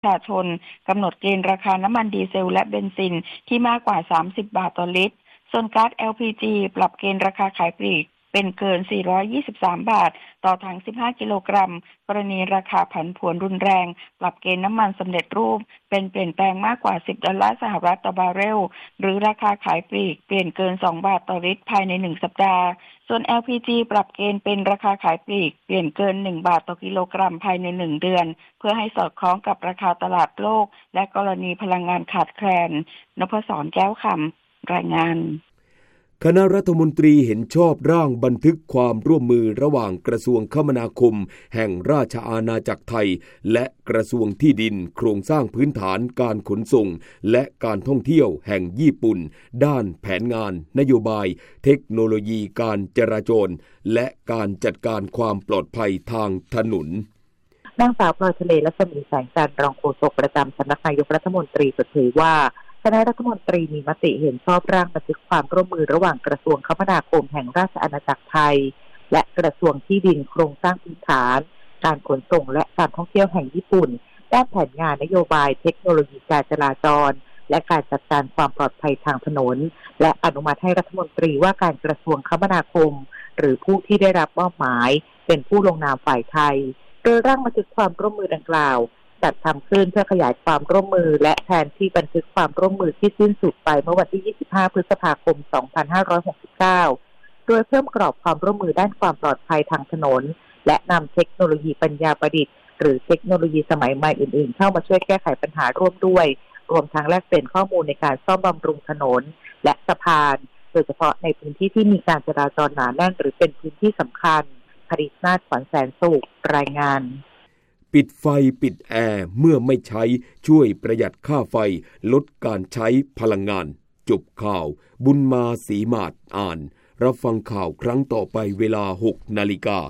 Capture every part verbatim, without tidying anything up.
ประชาชนกำหนดเกณฑ์ราคาน้ำมันดีเซลและเบนซินที่มากกว่าสามสิบบาทต่อลิตรส่วนก๊าซ แอล พี จี ปรับเกณฑ์ราคาขายปลีกเป็นเกินสี่ร้อยยี่สิบสามบาทต่อถังสิบห้ากิโลกรัมกรณีราคาผันผวนรุนแรงปรับเกณฑ์น้ำมันสำเร็จรูปเป็นเปลี่ยนแปลงมากกว่าสิบดอลลาร์สหรัฐต่อบาร์เรลหรือราคาขายปลีกเปลี่ยนเกินสองบาทต่อลิตรภายในหนึ่งสัปดาห์ส่วน แอล พี จี ปรับเกณฑ์เป็นราคาขายปลีกเปลี่ยนเกินหนึ่งบาทต่อกิโลกรัมภายในหนึ่งเดือนเพื่อให้สอดคล้องกับราคาตลาดโลกและกรณีพลังงานขาดแคลนนพศรแก้วคำรายงานคณะรัฐมนตรีเห็นชอบร่างบันทึกความร่วมมือระหว่างกระทรวงคมนาคมแห่งราชอาณาจักรไทยและกระทรวงที่ดินโครงสร้างพื้นฐานการขนส่งและการท่องเที่ยวแห่งญี่ปุ่นด้านแผนงานนโยบายเทคโนโลยีการจราจรและการจัดการความปลอดภัยทางถนนนางสาวพลอยทะเลรัศมีแสงจันทร์รองโฆษกประจำสำนักนายกรัฐมนตรีเปิดเผยว่าคณะรัฐมนตรีมีมติเห็นชอบร่างบันทึกความร่วมมือระหว่างกระทรวงคมนาคมแห่งราชอาณาจักรไทยและกระทรวงที่ดินโครงสร้างพื้นฐานการขนส่งและการท่องเที่ยวแห่งญี่ปุ่นด้านแผนงานนโยบายเทคโนโลยีการจราจรและการจัดการความปลอดภัยทางถนนและอนุมัติให้รัฐมนตรีว่าการกระทรวงคมนาคมหรือผู้ที่ได้รับมอบหมายเป็นผู้ลงนามฝ่ายไทยโดยร่างบันทึกความร่วมมือดังกล่าวจัดทำขึ้นเพื่อขยายความร่วมมือและแทนที่บันทึกความร่วมมือที่สิ้นสุดไปเมื่อวันที่ยี่สิบห้าพฤษภาคมสองพันห้าร้อยหกสิบเก้าโดยเพิ่มกรอบความร่วมมือด้านความปลอดภัยทางถนนและนำเทคโนโลยีปัญญาประดิษฐ์หรือเทคโนโลยีสมัยใหม่อื่นๆเข้ามาช่วยแก้ไขปัญหาร่วมด้วยรวมทั้งแลกเปลี่ยนข้อมูลในการซ่อมบำรุงถนนและสะพานโดยเฉพาะในพื้นที่ที่มีการจราจรหนาแน่นหรือเป็นพื้นที่สำคัญภริษนาถขวัญแสนสุขรายงานปิดไฟปิดแอร์เมื่อไม่ใช้ช่วยประหยัดค่าไฟลดการใช้พลังงานจบข่าวบุญมาศรีมาศอ่านรับฟังข่าวครั้งต่อไปเวลา หกนาฬิกา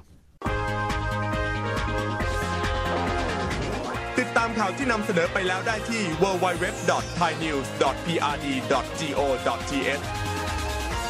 ติดตามข่าวที่นำเสนอไปแล้วได้ที่ ดับเบิลยู ดับเบิลยู ดับเบิลยู ดอท ไทยนิวส์ ดอท พี อาร์ ดี ดอท โก ดอท ที เอช